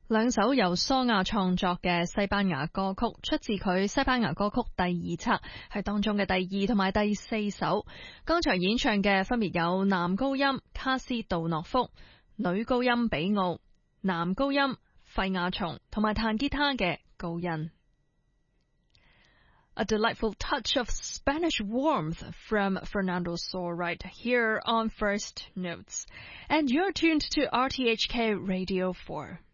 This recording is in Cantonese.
兩首由蘇亞創作嘅西班牙歌曲，出自佢西班牙歌曲第二冊，係當中嘅第二同埋第四首。剛才演唱嘅分別有男高音卡斯杜諾夫、女高音比奧、男高音費亞松同埋彈吉他嘅高恩。A delightful touch of Spanish warmth from Fernando Sor right here on First Notes. And you're tuned to RTHK Radio 4.